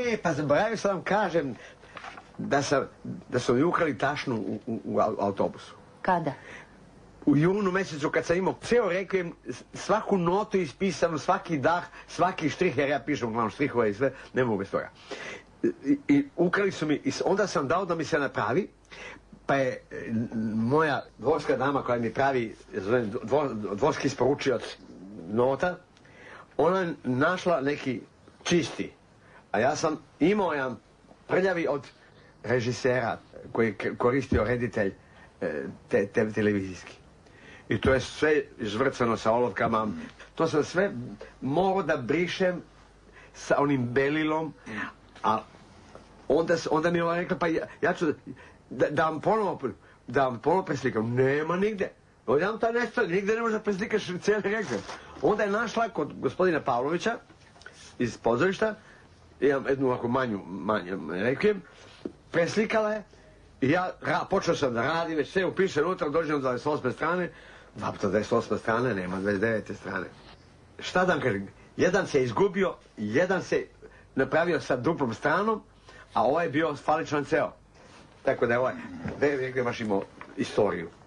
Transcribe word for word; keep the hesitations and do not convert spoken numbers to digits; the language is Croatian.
E, pa zaboravio sam vam kažem da, sam, da su mi ukrali tašnu u, u, u autobusu. Kada? U junu mjesecu kad sam imao ceo rekvijem, svaku notu ispisanu, svaki dah, svaki štrih, jer ja pišem uglavnom štrihove i sve, ne mogu bez toga. I, i ukrali su mi, i onda sam dao da mi se napravi, pa je moja dvorska dama koja mi pravi dvor, dvorski isporučioc nota, ona je našla neki čisti, a ja sam imao jedan prljavi od režisera koji je koristio reditelj te, te televizijski. I to je sve žvrcano sa olovkama. To sam sve morao da brišem sa onim belilom, a onda, onda mi je ona rekla, pa ja, ja ću da, da vam ponovo, da vam ponovo preslikam. Nema nigde. Odjednom ta nestali, nigde ne može da preslikaš cijeli rekvijem. Onda je našla kod gospodina Pavlovića iz pozorišta, imam jednu ovako manju, manju rekvijem, preslikala je i ja ra, počeo sam da radim, već sve upiše unutra, dođem do dvadeset osme strane, dva puta dvadeset osme strane, nema dvadeset devete strane. Šta da vam kažem, jedan se izgubio, jedan se napravio sa duplom stranom, a ovaj je bio faličan ceo. Tako da je ovaj, rekvijem baš imao istoriju.